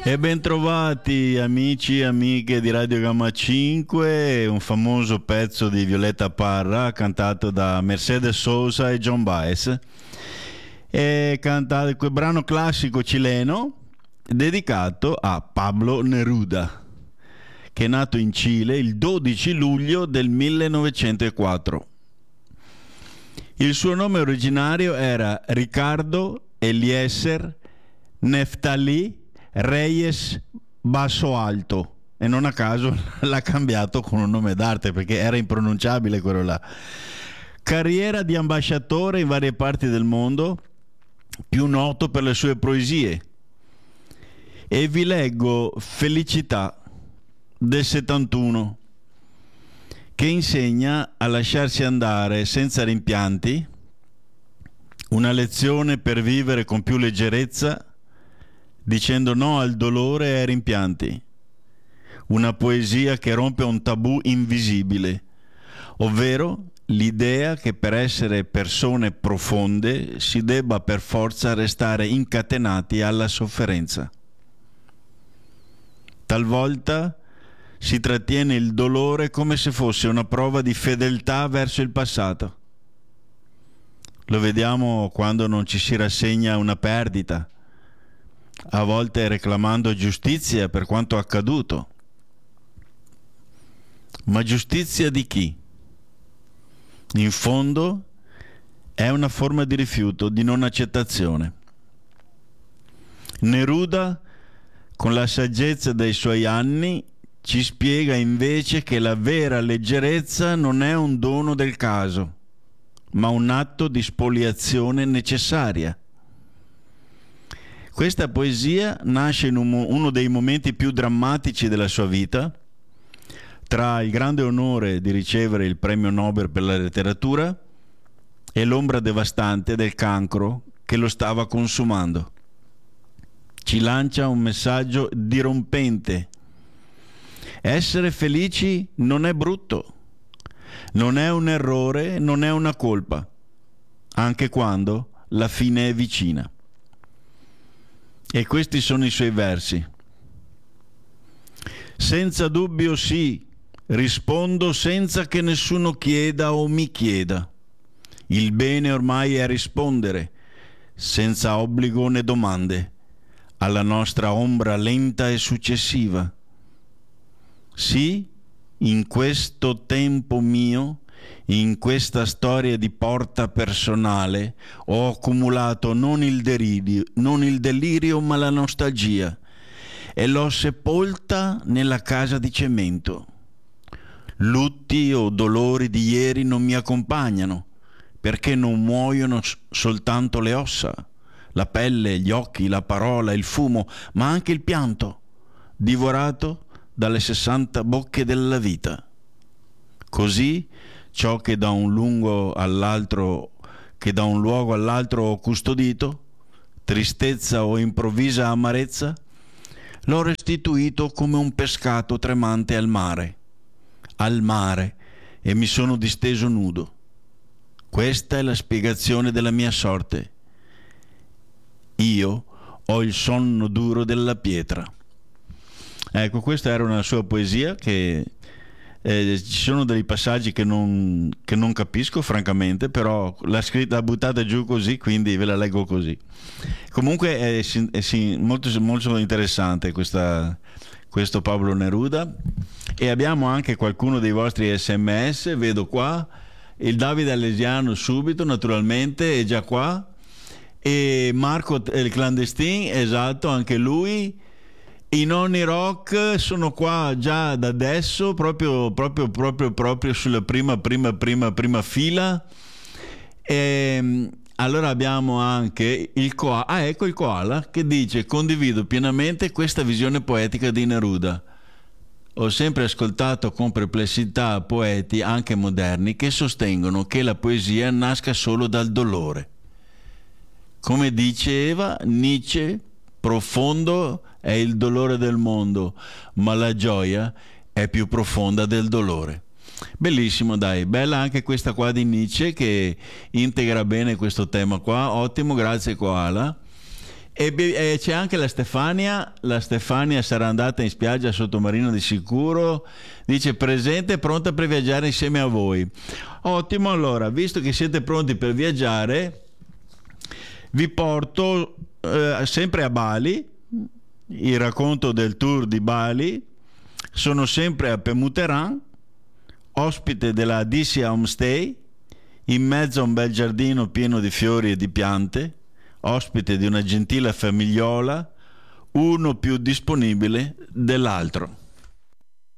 E bentrovati amici e amiche di Radio Gamma 5, un famoso pezzo di Violeta Parra cantato da Mercedes Sosa e John Baez. È cantato quel brano classico cileno dedicato a Pablo Neruda, che è nato in Cile il 12 luglio del 1904. Il suo nome originario era Ricardo Eliezer Neftali Reyes Basso Alto, e non a caso l'ha cambiato con un nome d'arte perché era impronunciabile quello là. Carriera di ambasciatore in varie parti del mondo, più noto per le sue poesie. E vi leggo Felicità del 71, che insegna a lasciarsi andare senza rimpianti, una lezione per vivere con più leggerezza, dicendo no al dolore e ai rimpianti. Una poesia che rompe un tabù invisibile, ovvero l'idea che per essere persone profonde si debba per forza restare incatenati alla sofferenza. Talvolta si trattiene il dolore come se fosse una prova di fedeltà verso il passato. Lo vediamo quando non ci si rassegna a una perdita, a volte reclamando giustizia per quanto accaduto. Ma giustizia di chi? In fondo è una forma di rifiuto, di non accettazione. Neruda, con la saggezza dei suoi anni, ci spiega invece che la vera leggerezza non è un dono del caso, ma un atto di spoliazione necessaria. Questa poesia nasce in uno dei momenti più drammatici della sua vita, tra il grande onore di ricevere il premio Nobel per la letteratura e l'ombra devastante del cancro che lo stava consumando. Ci lancia un messaggio dirompente. Essere felici non è brutto, non è un errore, non è una colpa, anche quando la fine è vicina. E questi sono i suoi versi. Senza dubbio sì, rispondo senza che nessuno chieda o mi chieda. Il bene ormai è rispondere, senza obbligo né domande, alla nostra ombra lenta e successiva. Sì, in questo tempo mio, in questa storia di porta personale, ho accumulato non il delirio, ma la nostalgia, e l'ho sepolta nella casa di cemento. Lutti o dolori di ieri non mi accompagnano, perché non muoiono soltanto le ossa, la pelle, gli occhi, la parola, il fumo, ma anche il pianto, divorato dalle 60 bocche della vita. Così ciò che da un luogo all'altro ho custodito, tristezza o improvvisa amarezza, l'ho restituito come un pescato tremante al mare, e mi sono disteso nudo. Questa è la spiegazione della mia sorte. Io ho il sonno duro della pietra. Ecco, questa era una sua poesia che ci sono dei passaggi che non capisco francamente, però l'ha buttata giù così, quindi ve la leggo così. Comunque è molto, molto interessante questo Pablo Neruda. E abbiamo anche qualcuno dei vostri SMS, vedo qua, il Davide Alesiano subito naturalmente è già qua, e Marco il Clandestin, esatto, anche lui. I nonni rock sono qua già da adesso, proprio sulla prima fila. E allora abbiamo anche il Koala, ecco il Koala, che dice: condivido pienamente questa visione poetica di Neruda. Ho sempre ascoltato con perplessità poeti anche moderni che sostengono che la poesia nasca solo dal dolore. Come diceva Nietzsche, profondo è il dolore del mondo, ma la gioia è più profonda del dolore. Bellissimo, dai, bella anche questa qua di Nietzsche che integra bene questo tema qua. Ottimo, grazie Koala. E c'è anche la Stefania sarà andata in spiaggia a Sottomarino di sicuro, dice presente, pronta per viaggiare insieme a voi. Ottimo, allora, visto che siete pronti per viaggiare, vi porto sempre a Bali, il racconto del tour di Bali. Sono sempre a Pemuteran, ospite della Adisia Homestay, in mezzo a un bel giardino pieno di fiori e di piante, ospite di una gentile famigliola, uno più disponibile dell'altro.